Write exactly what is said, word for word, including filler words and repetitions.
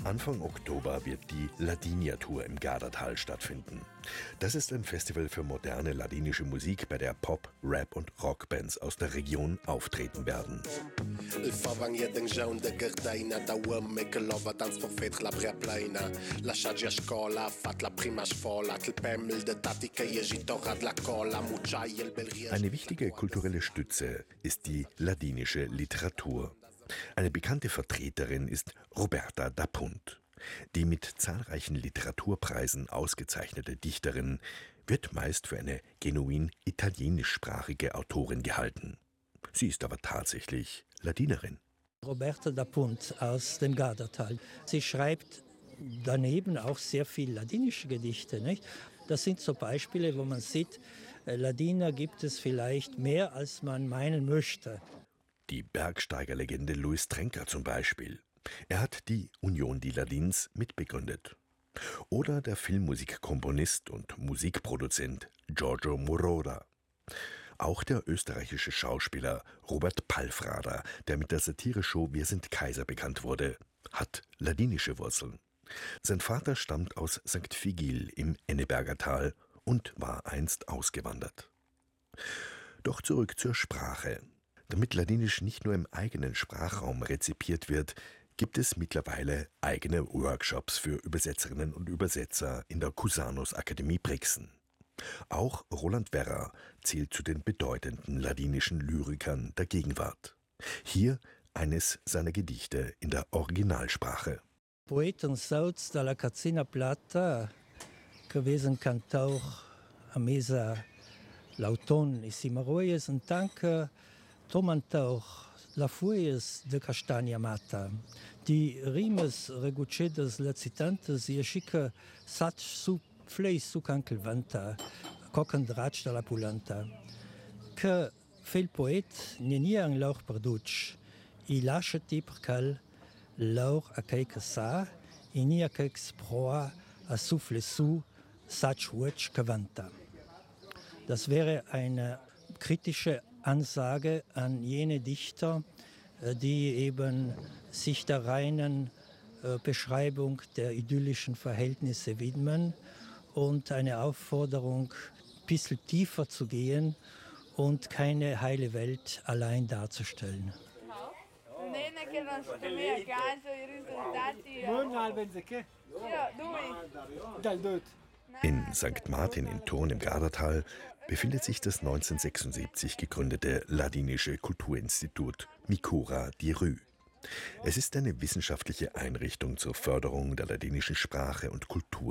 Anfang Oktober wird die Ladinia-Tour im Gardatal stattfinden. Das ist ein Festival für moderne ladinische Musik, bei der Pop-, Rap- und Rockbands aus der Region auftreten werden. Eine wichtige kulturelle Stütze ist die ladinische Literatur. Eine bekannte Vertreterin ist Roberta da Punt. Die mit zahlreichen Literaturpreisen ausgezeichnete Dichterin wird meist für eine genuin italienischsprachige Autorin gehalten. Sie ist aber tatsächlich Ladinerin. Roberta da Punt aus dem Gardatal. Sie schreibt daneben auch sehr viel ladinische Gedichte, nicht? Das sind so Beispiele, wo man sieht, Ladiner gibt es vielleicht mehr, als man meinen möchte. Die Bergsteigerlegende Luis Trenker zum Beispiel. Er hat die Union di Ladins mitbegründet. Oder der Filmmusikkomponist und Musikproduzent Giorgio Moroder. Auch der österreichische Schauspieler Robert Palfrader, der mit der Satireshow Wir sind Kaiser bekannt wurde, hat ladinische Wurzeln. Sein Vater stammt aus Sankt Vigil im Enneberger Tal und war einst ausgewandert. Doch zurück zur Sprache. Damit Ladinisch nicht nur im eigenen Sprachraum rezipiert wird, gibt es mittlerweile eigene Workshops für Übersetzerinnen und Übersetzer in der Cusanus Akademie Brixen. Auch Roland Werra zählt zu den bedeutenden ladinischen Lyrikern der Gegenwart. Hier eines seiner Gedichte in der Originalsprache. Poeten sauts dalla cazzina plata, che vesen cantauch a mesa l'auton i simaroies en tanke tomantauch la fuies de castagna mata. Die rimes regucedes lacitantes i chica sach su fleis su cankel vanta, cocken dratsch dalla pulanta. Che fel poet nieniang lauch perduc, i lasciati ti percal lauch a quelque sa, i nia quelque proa a souffle su, sach wuch cavanta. Das wäre eine kritische Ansage an jene Dichter, die eben sich der reinen äh, Beschreibung der idyllischen Verhältnisse widmen und eine Aufforderung, ein bisschen tiefer zu gehen und keine heile Welt allein darzustellen. In Sankt Martin in Thurn im Gardatal befindet sich das neunzehnhundertsechsundsiebzig gegründete ladinische Kulturinstitut Micura di Rü. Es ist eine wissenschaftliche Einrichtung zur Förderung der ladinischen Sprache und Kultur